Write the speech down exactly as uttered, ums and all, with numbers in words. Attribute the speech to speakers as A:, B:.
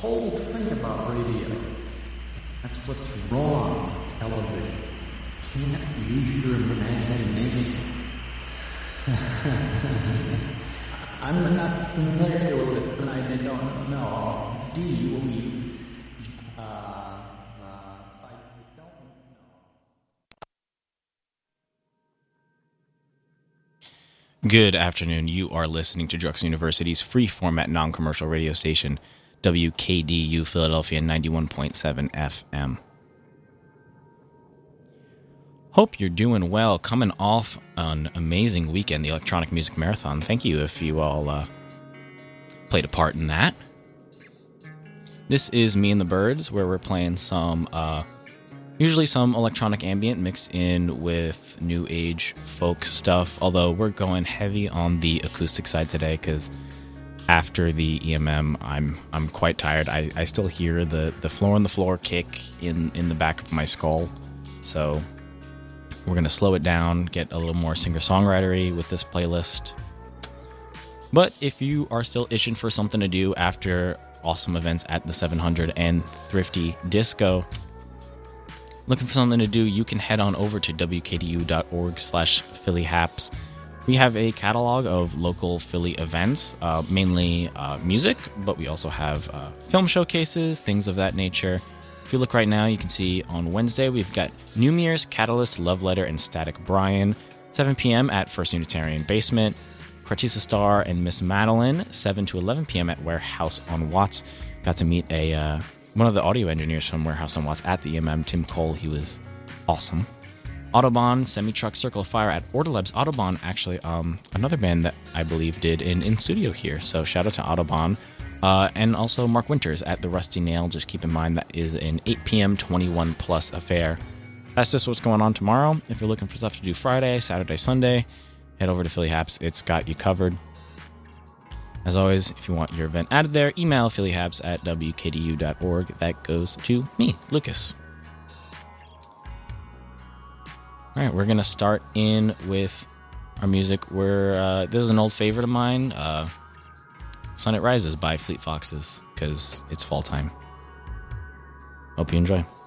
A: whole thing about radio. That's what's wrong with television. Can't use your imagination. I'm not familiar with it, but I don't know. Do you? Uh, uh, I don't know.
B: Good afternoon. You are listening to Drexel University's free format non-commercial radio station, W K D U Philadelphia ninety-one point seven F M. Hope you're doing well. Coming off an amazing weekend, the Electronic Music Marathon. Thank you if you all uh, played a part in that. This is Me and the Birds, where we're playing some, uh, usually some electronic ambient mixed in with new age folk stuff, although we're going heavy on the acoustic side today because after the E M M, I'm I'm quite tired. I, I still hear the, the floor on the floor kick in, in the back of my skull, so we're going to slow it down, get a little more singer-songwritery with this playlist. But if you are still itching for something to do after awesome events at the seven hundred and Thrifty Disco, looking for something to do, you can head on over to W K D U dot org slash Philly Haps. We have a catalog of local Philly events, uh, mainly uh, music, but we also have uh, film showcases, things of that nature. If you look right now, you can see on Wednesday, we've got Numiers, Catalyst, Love Letter, and Static Brian, seven p.m. at First Unitarian Basement. Cartisa Star and Miss Madeline, seven to eleven p.m. at Warehouse on Watts. Got to meet a uh, one of the audio engineers from Warehouse on Watts at the E M M, Tim Cole. He was awesome. Autobahn, Semi-Truck, Circle of Fire at Ordelebs. Autobahn, actually, um, another band that I believe did an in-studio here, so shout out to Autobahn. Uh, and also Mark Winters at the Rusty Nail. Just keep in mind that is an eight p.m. twenty-one plus affair. That's just what's going on tomorrow. If you're looking for stuff to do Friday, Saturday, Sunday, head over to Philly Haps. It's got you covered. As always, if you want your event added there, email phillyhaps at W K D U dot org. That goes to me, Lucas. All right, we're going to start in with our music. We're, uh, this is an old favorite of mine. Uh, Sun It Rises by Fleet Foxes, because it's fall time. Hope you enjoy.